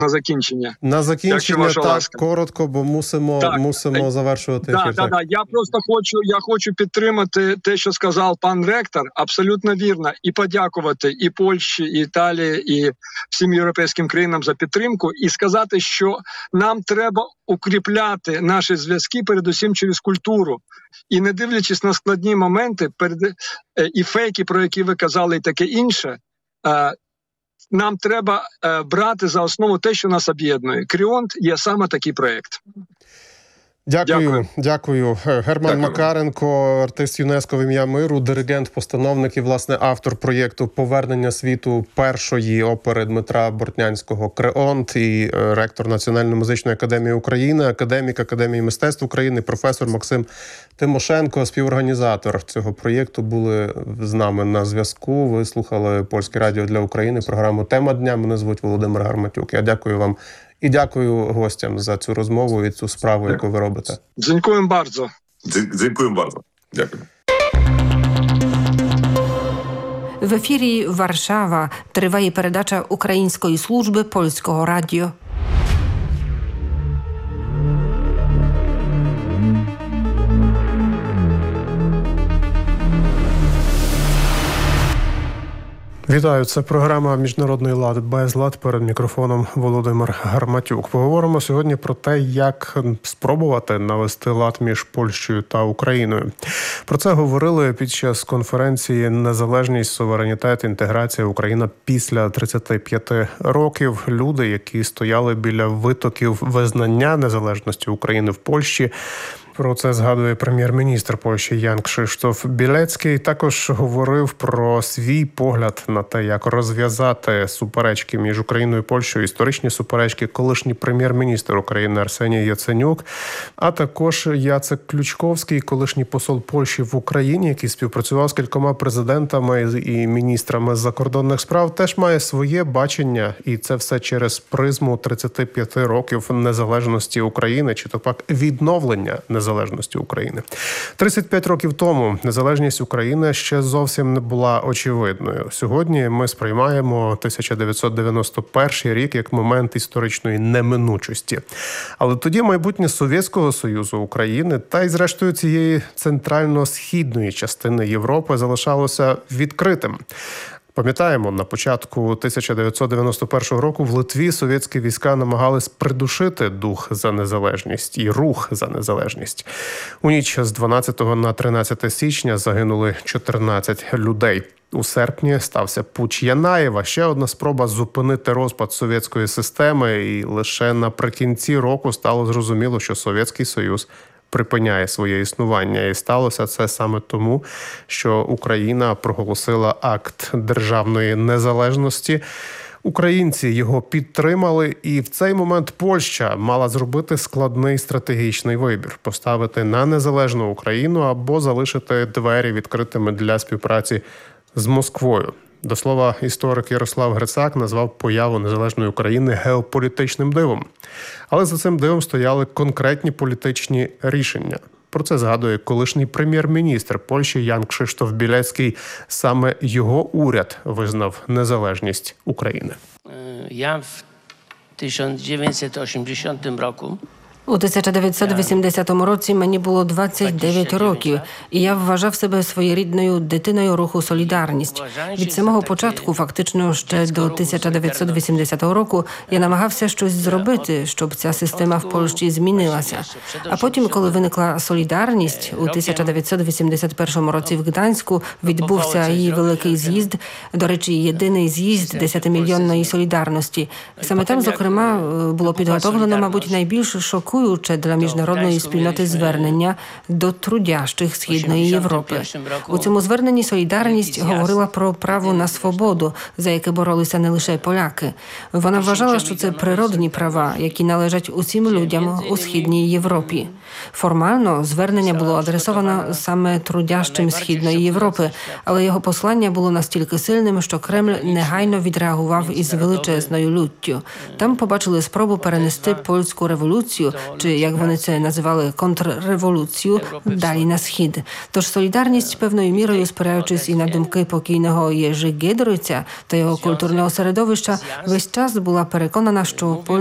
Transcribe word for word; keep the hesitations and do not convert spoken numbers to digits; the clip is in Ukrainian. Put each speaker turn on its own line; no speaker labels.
на закінчення.
На закінчення, так, ласка. коротко, бо мусимо, так. мусимо завершувати ефір.
Так, так, так. Я просто хочу, я хочу підтримати те, що сказав пан ректор, абсолютно вірно, і подякувати і Польщі, і Італії, і всім європейським країнам за підтримку, і сказати, що нам треба укріпляти наші зв'язки передусім через культуру. І не дивлячись на складні моменти і фейки, про які ви казали, і таке інше, нам треба брати за основу те, що нас об'єднує. Кріонт є саме такий проєкт.
Дякую, дякую. дякую. Герман дякую. Макаренко, артист ЮНЕСКО в ім'я миру, диригент, постановник і, власне, автор проєкту «Повернення світу» першої опери Дмитра Бортнянського «Креонт» і ректор Національної музичної академії України, академік Академії мистецтв України, професор Максим Тимошенко, співорганізатор цього проєкту, були з нами на зв'язку. Ви слухали Польське радіо для України, програму «Тема дня». Мене звуть Володимир Гарматюк. Я дякую вам. І дякую гостям за цю розмову і цю справу, яку ви робите.
Дякуємо bardzo.
Дякуємо bardzo. Дякую.
В ефірі «Варшава» триває передача Української служби Польського радіо.
Вітаю, це програма «Міжнародний лад. Безлад». Перед мікрофоном Володимир Гарматюк. Поговоримо сьогодні про те, як спробувати навести лад між Польщею та Україною. Про це говорили під час конференції «Незалежність, суверенітет, інтеграція. Україна після тридцяти п'яти років». Люди, які стояли біля витоків визнання незалежності України в Польщі. Про це згадує прем'єр-міністр Польщі Ян Кшиштоф Білецький. Також говорив про свій погляд на те, як розв'язати суперечки між Україною і Польщею, історичні суперечки, колишній прем'єр-міністр України Арсеній Яценюк, а також Яцек Ключковський, колишній посол Польщі в Україні, який співпрацював з кількома президентами і міністрами закордонних справ, теж має своє бачення, і це все через призму тридцяти п'яти років незалежності України, чи то пак відновлення незалежності України. тридцять п'ять років тому незалежність України ще зовсім не була очевидною. Сьогодні ми сприймаємо тисяча дев'ятсот дев'яносто перший рік як момент історичної неминучості. Але тоді майбутнє Совєтського Союзу, України та й зрештою цієї центрально-східної частини Європи залишалося відкритим. Пам'ятаємо, на початку тисяча дев'ятсот дев'яносто першого року в Литві совєтські війська намагались придушити дух за незалежність і рух за незалежність. У ніч з дванадцятого на тринадцяте січня загинули чотирнадцять людей. У серпні стався путч Янаєва, ще одна спроба зупинити розпад совєтської системи, і лише наприкінці року стало зрозуміло, що Совєтський Союз припиняє своє існування. І сталося це саме тому, що Україна проголосила акт державної незалежності. Українці його підтримали, і в цей момент Польща мала зробити складний стратегічний вибір – поставити на незалежну Україну або залишити двері відкритими для співпраці з Москвою. До слова, історик Ярослав Грицак назвав появу незалежної України геополітичним дивом. Але за цим дивом стояли конкретні політичні рішення. Про це згадує колишній прем'єр-міністр Польщі Ян Кшиштоф Білецький. Саме його уряд визнав незалежність України.
Я в тисяча дев'ятсот вісімдесятому року
У тисяча дев'ятсот вісімдесятому році мені було двадцять дев'ять років, і я вважав себе своєрідною дитиною руху «Солідарність». Від самого початку, фактично ще до тисяча дев'ятсот вісімдесятого року, я намагався щось зробити, щоб ця система в Польщі змінилася. А потім, коли виникла «Солідарність», у тисяча дев'ятсот вісімдесят першому році в Гданську відбувся її великий з'їзд, до речі, єдиний з'їзд десятимільйонної «Солідарності». Саме там, зокрема, було підготовлено, мабуть, найбільш шокуюче для міжнародної спільноти звернення до трудящих Східної Європи. У цьому зверненні «Солідарність» говорила про право на свободу, за яке боролися не лише поляки. Вона вважала, що це природні права, які належать усім людям у Східній Європі. Формально звернення було адресовано саме трудящим Східної Європи, але його послання було настільки сильним, що Кремль негайно відреагував із величезною люттю. Там побачили спробу перенести польську революцію чи як вони це називали, контрреволюцію, далі на схід. Тож солідарність певною мірою, спираючись і на думки покійного Єжи Гєдройця та його культурного середовища, весь час була переконана, що